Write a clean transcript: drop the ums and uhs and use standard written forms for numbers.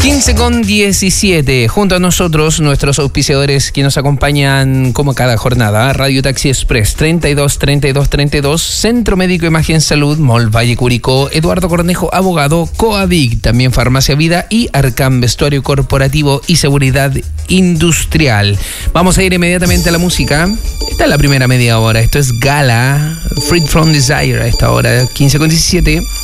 15:17. Junto a nosotros, nuestros auspiciadores que nos acompañan como cada jornada: Radio Taxi Express 32 Centro Médico Imagen Salud, Mall Valle Curicó, Eduardo Cornejo, abogado, Coavic, también Farmacia Vida y Arcam Vestuario Corporativo y Seguridad Industrial. Vamos a ir inmediatamente a la música. Esta es la primera media hora. Esto es Gala, Freed from Desire, a esta hora, 15:17.